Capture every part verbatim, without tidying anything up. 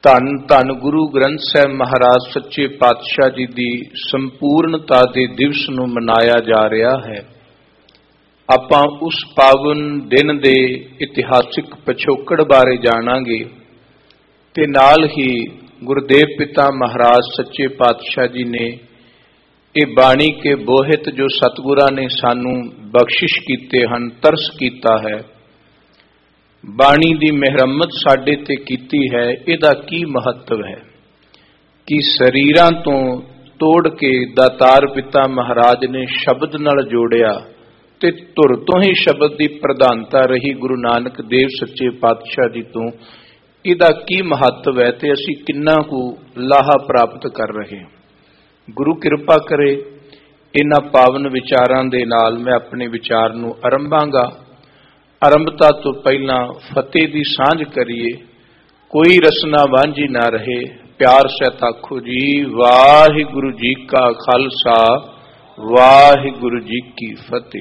ਧੰਨ ਧੰਨ ਗੁਰੂ ਗ੍ਰੰਥ ਸਾਹਿਬ ਮਹਾਰਾਜ ਸੱਚੇ ਪਾਤਸ਼ਾਹ ਜੀ ਦੀ ਸੰਪੂਰਨਤਾ ਦੇ ਦਿਵਸ ਨੂੰ ਮਨਾਇਆ ਜਾ ਰਿਹਾ ਹੈ। ਆਪਾਂ ਉਸ ਪਾਵਨ ਦਿਨ ਦੇ ਇਤਿਹਾਸਿਕ ਪਿਛੋਕੜ ਬਾਰੇ ਜਾਣਾਂਗੇ ਤੇ ਨਾਲ ਹੀ ਗੁਰਦੇਵ ਪਿਤਾ ਮਹਾਰਾਜ ਸੱਚੇ ਪਾਤਸ਼ਾਹ ਜੀ ਨੇ ਇਹ ਬਾਣੀ ਕੇ ਬੋਹਿਤ ਜੋ ਸਤਿਗੁਰਾਂ ਨੇ ਸਾਨੂੰ ਬਖਸ਼ਿਸ਼ ਕੀਤੇ ਹਨ, ਤਰਸ ਕੀਤਾ ਹੈ, ਬਾਣੀ ਦੀ ਮਿਹਰਮਤ ਸਾਡੇ ਤੇ ਕੀਤੀ ਹੈ, ਇਹਦਾ ਕੀ ਮਹੱਤਵ ਹੈ ਕਿ ਸਰੀਰਾਂ ਤੋਂ ਤੋੜ ਕੇ ਦਾਤਾਰ ਪਿਤਾ ਮਹਾਰਾਜ ਨੇ ਸ਼ਬਦ ਨਾਲ ਜੋੜਿਆ ਤੇ ਧੁਰ ਤੋਂ ਹੀ ਸ਼ਬਦ ਦੀ ਪ੍ਰਧਾਨਤਾ ਰਹੀ ਗੁਰੂ ਨਾਨਕ ਦੇਵ ਸੱਚੇ ਪਾਤਸ਼ਾਹ ਜੀ ਤੋਂ। ਇਹਦਾ ਕੀ ਮਹੱਤਵ ਹੈ ਤੇ ਅਸੀਂ ਕਿੰਨਾ ਕੁ ਲਾਹਾ ਪ੍ਰਾਪਤ ਕਰ ਰਹੇ ਹਾਂ। ਗੁਰੂ ਕਿਰਪਾ ਕਰੇ ਇਹਨਾਂ ਪਾਵਨ ਵਿਚਾਰਾਂ ਦੇ ਨਾਲ ਮੈਂ ਆਪਣੇ ਵਿਚਾਰ ਨੂੰ ਆਰੰਭਾਂਗਾ। ਆਰੰਭਤਾ ਤੋਂ ਪਹਿਲਾਂ ਫਤਿਹ ਦੀ ਸਾਂਝ ਕਰੀਏ। ਕੋਈ ਰਸਨਾ ਵਾਂਝੀ ਨਾ ਰਹੇ, ਪਿਆਰ ਸਹਿਤ ਆਖੋ ਜੀ ਵਾਹਿਗੁਰੂ ਜੀ ਕਾ ਖਾਲਸਾ ਵਾਹਿਗੁਰੂ ਜੀ ਕੀ ਫਤਿਹ।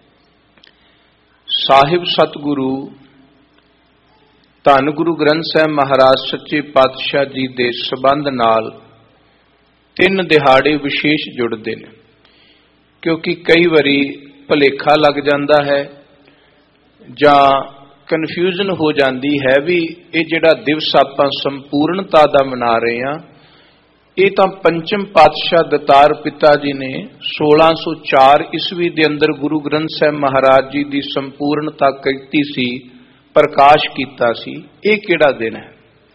ਸਾਹਿਬ ਸਤਿਗੁਰੂ ਧੰਨ ਗੁਰੂ ਗ੍ਰੰਥ ਸਾਹਿਬ ਮਹਾਰਾਜ ਸੱਚੇ ਪਾਤਸ਼ਾਹ ਜੀ ਦੇ ਸੰਬੰਧ ਨਾਲ ਤਿੰਨ ਦਿਹਾੜੇ ਵਿਸ਼ੇਸ਼ ਜੁੜਦੇ ਨੇ, ਕਿਉਂਕਿ ਕਈ ਵਾਰੀ ਭੁਲੇਖਾ ਲੱਗ ਜਾਂਦਾ ਹੈ ਜਾਂ ਕਨਫਿਊਜ਼ਨ ਹੋ ਜਾਂਦੀ ਹੈ ਵੀ ਇਹ ਜਿਹੜਾ ਦਿਵਸ ਆਪਾਂ ਸੰਪੂਰਨਤਾ ਦਾ ਮਨਾ ਰਹੇ ਹਾਂ, ਇਹ ਤਾਂ ਪੰਚਮ ਪਾਤਸ਼ਾਹ ਦਤਾਰ ਪਿਤਾ ਜੀ ਨੇ ਸੋਲਾਂ ਸੌ ਚਾਰ ਈਸਵੀ ਦੇ ਅੰਦਰ ਗੁਰੂ ਗ੍ਰੰਥ ਸਾਹਿਬ ਮਹਾਰਾਜ ਜੀ ਦੀ ਸੰਪੂਰਨਤਾ ਕੀਤੀ ਸੀ, ਪ੍ਰਕਾਸ਼ ਕੀਤਾ ਸੀ। ਇਹ ਕਿਹੜਾ ਦਿਨ ਹੈ?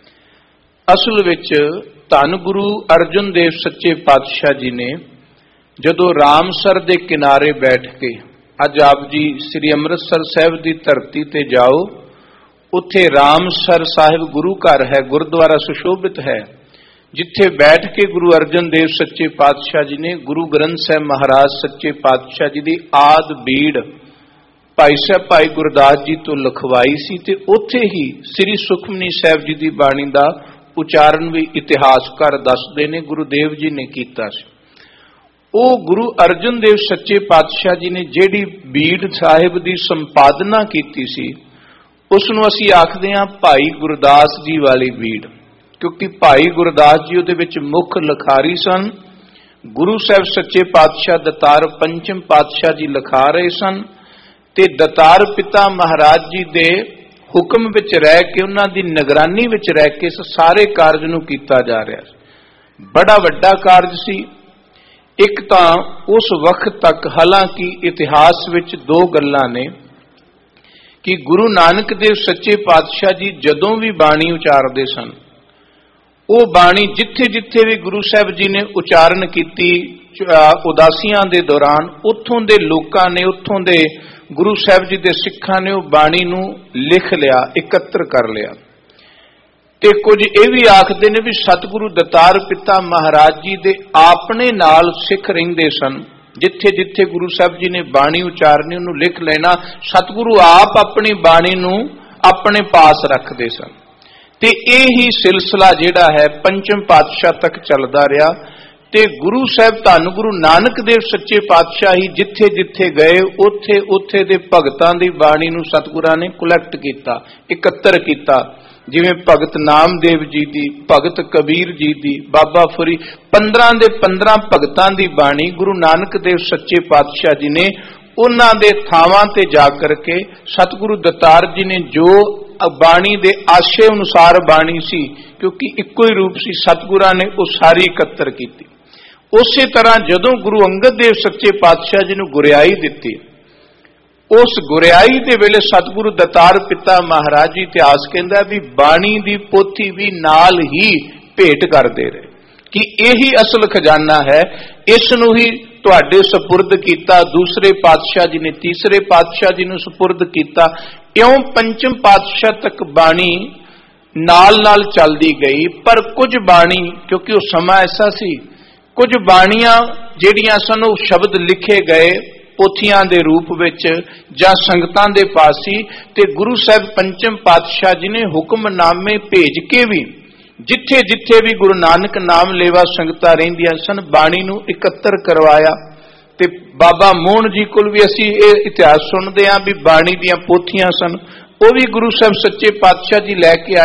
ਅਸਲ ਵਿੱਚ ਧੰਨ ਗੁਰੂ ਅਰਜਨ ਦੇਵ ਸੱਚੇ ਪਾਤਸ਼ਾਹ ਜੀ ਨੇ ਜਦੋਂ ਰਾਮਸਰ ਦੇ ਕਿਨਾਰੇ ਬੈਠ ਕੇ, ਅੱਜ ਆਪ ਜੀ ਸ੍ਰੀ ਅੰਮ੍ਰਿਤਸਰ ਸਾਹਿਬ ਦੀ ਧਰਤੀ ਤੇ ਜਾਓ, ਉੱਥੇ ਰਾਮਸਰ ਸਾਹਿਬ ਗੁਰੂ ਘਰ ਹੈ, ਗੁਰਦੁਆਰਾ ਸੁਸ਼ੋਭਿਤ ਹੈ, ਜਿੱਥੇ ਬੈਠ ਕੇ ਗੁਰੂ ਅਰਜਨ ਦੇਵ ਸੱਚੇ ਪਾਤਸ਼ਾਹ ਜੀ ਨੇ ਗੁਰੂ ਗ੍ਰੰਥ ਸਾਹਿਬ ਮਹਾਰਾਜ ਸੱਚੇ ਪਾਤਸ਼ਾਹ ਜੀ ਦੀ ਆਦ ਬੀੜ ਭਾਈ ਸਾਹਿਬ ਭਾਈ ਗੁਰਦਾਸ ਜੀ ਤੋਂ ਲਿਖਵਾਈ ਸੀ ਤੇ ਉੱਥੇ ਹੀ ਸ੍ਰੀ ਸੁਖਮਨੀ ਸਾਹਿਬ ਜੀ ਦੀ ਬਾਣੀ ਦਾ ਉਚਾਰਨ ਵੀ ਇਤਿਹਾਸਕਾਰ ਦੱਸਦੇ ਨੇ ਗੁਰੂਦੇਵ ਜੀ ਨੇ ਕੀਤਾ ਸੀ। ਉਹ ਗੁਰੂ ਅਰਜਨ ਦੇਵ ਸੱਚੇ ਪਾਤਸ਼ਾਹ ਜੀ ਨੇ ਜਿਹੜੀ ਬੀੜ ਸਾਹਿਬ ਦੀ ਸੰਪਾਦਨਾ ਕੀਤੀ ਸੀ, ਉਸ ਨੂੰ ਅਸੀਂ ਆਖਦੇ ਹਾਂ ਭਾਈ ਗੁਰਦਾਸ ਜੀ ਵਾਲੀ ਬੀੜ, ਕਿਉਂਕਿ ਭਾਈ ਗੁਰਦਾਸ ਜੀ ਉਹਦੇ ਵਿੱਚ ਮੁੱਖ ਲਿਖਾਰੀ ਸਨ। ਗੁਰੂ ਸਾਹਿਬ ਸੱਚੇ ਪਾਤਸ਼ਾਹ ਦਤਾਰ ਪੰਚਮ ਪਾਤਸ਼ਾਹ ਜੀ ਲਿਖਾ ਰਹੇ ਸਨ ਤੇ ਦਤਾਰ ਪਿਤਾ ਮਹਾਰਾਜ ਜੀ ਦੇ ਹੁਕਮ ਵਿੱਚ ਰਹਿ ਕੇ, ਉਹਨਾਂ ਦੀ ਨਿਗਰਾਨੀ ਵਿੱਚ ਰਹਿ ਕੇ ਇਸ ਸਾਰੇ ਕਾਰਜ ਨੂੰ ਕੀਤਾ ਜਾ ਰਿਹਾ ਸੀ। ਬੜਾ ਵੱਡਾ ਕਾਰਜ ਸੀ। ਇੱਕ ਤਾਂ ਉਸ ਵਕਤ ਤੱਕ, ਹਾਲਾਂਕਿ ਇਤਿਹਾਸ ਵਿੱਚ ਦੋ ਗੱਲਾਂ ਨੇ ਕਿ ਗੁਰੂ ਨਾਨਕ ਦੇਵ ਸੱਚੇ ਪਾਤਸ਼ਾਹ ਜੀ ਜਦੋਂ ਵੀ ਬਾਣੀ ਉਚਾਰਦੇ ਸਨ, ਉਹ ਬਾਣੀ ਜਿੱਥੇ ਜਿੱਥੇ ਵੀ ਗੁਰੂ ਸਾਹਿਬ ਜੀ ਨੇ ਉਚਾਰਨ ਕੀਤੀ ਉਦਾਸੀਆਂ ਦੇ ਦੌਰਾਨ, ਉੱਥੋਂ ਦੇ ਲੋਕਾਂ ਨੇ, ਉੱਥੋਂ ਦੇ ਗੁਰੂ ਸਾਹਿਬ ਜੀ ਦੇ ਸਿੱਖਾਂ ਨੇ ਉਹ ਬਾਣੀ ਨੂੰ ਲਿਖ ਲਿਆ, ਇਕੱਤਰ ਕਰ ਲਿਆ। ਤੇ ਕੁਝ ਇਹ ਵੀ ਆਖਦੇ ਨੇ ਵੀ ਸਤਿਗੁਰੂ ਦਤਾਰ ਪਿਤਾ ਮਹਾਰਾਜ ਜੀ ਦੇ ਆਪਣੇ ਨਾਲ ਸਿੱਖ ਰਹਿੰਦੇ ਸਨ, ਜਿੱਥੇ ਜਿੱਥੇ ਗੁਰੂ ਸਾਹਿਬ ਜੀ ਨੇ ਬਾਣੀ ਉਚਾਰਨੀ ਉਹਨੂੰ ਲਿਖ ਲੈਣਾ। ਸਤਿਗੁਰੂ ਆਪ ਆਪਣੀ ਬਾਣੀ ਨੂੰ ਆਪਣੇ ਪਾਸ ਰੱਖਦੇ ਸਨ ਤੇ ਇਹ ਹੀ ਸਿਲਸਿਲਾ ਜਿਹੜਾ ਹੈ ਪੰਚਮ ਪਾਤਸ਼ਾਹ ਤੱਕ ਚੱਲਦਾ ਰਿਹਾ। ਤੇ ਗੁਰੂ ਸਾਹਿਬ ਧੰਨ ਗੁਰੂ ਨਾਨਕ ਦੇਵ ਸੱਚੇ ਪਾਤਸ਼ਾਹ ਹੀ ਜਿੱਥੇ ਜਿੱਥੇ ਗਏ, ਉੱਥੇ ਉੱਥੇ ਦੇ ਭਗਤਾਂ ਦੀ ਬਾਣੀ ਨੂੰ ਸਤਿਗੁਰਾਂ ਨੇ ਕੁਲੈਕਟ ਕੀਤਾ, ਇਕੱਤਰ ਕੀਤਾ। ਜਿਵੇਂ ਭਗਤ ਨਾਮਦੇਵ ਜੀ ਦੀ, ਭਗਤ ਕਬੀਰ ਜੀ ਦੀ, ਬਾਬਾ ਫਰੀ, ਪੰਦਰਾਂ ਦੇ ਪੰਦਰਾਂ ਭਗਤਾਂ ਦੀ ਬਾਣੀ ਗੁਰੂ ਨਾਨਕ ਦੇਵ ਸੱਚੇ ਪਾਤਸ਼ਾਹ ਜੀ ਨੇ ਉਹਨਾਂ ਦੇ ਥਾਵਾਂ ਤੇ ਜਾ ਕਰਕੇ ਸਤਿਗੁਰੂ ਦਤਾਰ ਜੀ ਨੇ ਜੋ ਬਾਣੀ ਦੇ ਆਸ਼ੇ ਅਨੁਸਾਰ ਬਾਣੀ ਸੀ, ਕਿਉਂਕਿ ਇੱਕੋ ਹੀ ਰੂਪ ਸੀ, ਸਤਿਗੁਰਾਂ ਨੇ ਉਹ ਸਾਰੀ ਇਕੱਤਰ ਕੀਤੀ। ਉਸੇ ਤਰ੍ਹਾਂ ਜਦੋਂ ਗੁਰੂ ਅੰਗਦ ਦੇਵ ਸੱਚੇ ਪਾਤਸ਼ਾਹ ਜੀ ਨੂੰ ਗੁਰਿਆਈ ਦਿੱਤੀ, ਉਸ ਗੁਰਿਆਈ ਦੇ ਵੇਲੇ ਸਤਿਗੁਰੂ ਦਤਾਰ ਪਿਤਾ ਮਹਾਰਾਜ ਜੀ, ਇਤਿਹਾਸ ਕਹਿੰਦਾ ਵੀ ਬਾਣੀ ਦੀ ਪੋਥੀ ਵੀ ਨਾਲ ਹੀ ਭੇਟ ਕਰਦੇ ਰਹੇ ਕਿ ਇਹੀ ਅਸਲ ਖਜ਼ਾਨਾ ਹੈ, ਇਸ ਨੂੰ ਹੀ ਤੁਹਾਡੇ ਸਪੁਰਦ ਕੀਤਾ। ਦੂਸਰੇ ਪਾਤਸ਼ਾਹ ਜੀ ਨੇ ਤੀਸਰੇ ਪਾਤਸ਼ਾਹ ਜੀ ਨੂੰ ਸਪੁਰਦ ਕੀਤਾ। ਇਉਂ ਪੰਚਮ ਪਾਤਸ਼ਾਹ ਤੱਕ ਬਾਣੀ ਨਾਲ ਨਾਲ ਚੱਲਦੀ ਗਈ। ਪਰ ਕੁਝ ਬਾਣੀ, ਕਿਉਂਕਿ ਉਹ ਸਮਾਂ ਐਸਾ ਸੀ, ਕੁਝ ਬਾਣੀਆਂ ਜਿਹੜੀਆਂ ਸਨ ਉਹ ਸ਼ਬਦ ਲਿਖੇ ਗਏ ਪੋਥੀਆਂ ਦੇ ਰੂਪ ਵਿੱਚ ਜਾਂ ਸੰਗਤਾਂ ਦੇ ਪਾਸ ਸੀ, ਤੇ ਗੁਰੂ ਸਾਹਿਬ ਪੰਚਮ ਪਾਤਸ਼ਾਹ ਜੀ ਨੇ ਹੁਕਮਨਾਮੇ ਭੇਜ ਕੇ ਵੀ ਜਿੱਥੇ ਜਿੱਥੇ ਵੀ ਗੁਰੂ ਨਾਨਕ ਨਾਮ ਲੇਵਾ ਸੰਗਤਾਂ ਰਹਿੰਦੀਆਂ ਸਨ, ਬਾਣੀ ਨੂੰ ਇਕੱਤਰ ਕਰਵਾਇਆ। ਤੇ ਬਾਬਾ ਮੋਹਨ ਜੀ ਕੋਲ ਵੀ ਅਸੀਂ ਇਹ ਇਤਿਹਾਸ ਸੁਣਦੇ ਹਾਂ ਵੀ ਬਾਣੀ ਦੀਆਂ ਪੋਥੀਆਂ ਸਨ, ਉਹ ਵੀ ਗੁਰੂ ਸਾਹਿਬ ਸੱਚੇ ਪਾਤਸ਼ਾਹ ਜੀ ਲੈ ਕੇ